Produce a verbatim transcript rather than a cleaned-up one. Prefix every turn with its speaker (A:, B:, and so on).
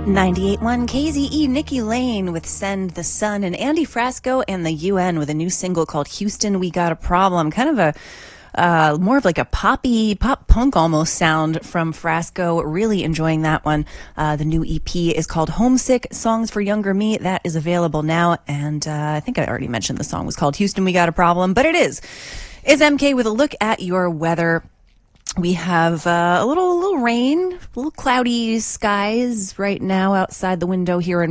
A: ninety-eight point one K Z E, Nikki Lane with Send the Sun, and Andy Frasco and the U N with a new single called Houston, We Got a Problem. Kind of a uh, more of like a poppy, pop punk almost sound from Frasco. Really enjoying that one. Uh, the new E P is called Homesick, Songs for Younger Me. That is available now. And uh, I think I already mentioned the song was called Houston, We Got a Problem, but it is. Is M K with a look at your weather. We have uh, a little, a little rain, a little cloudy skies right now outside the window here in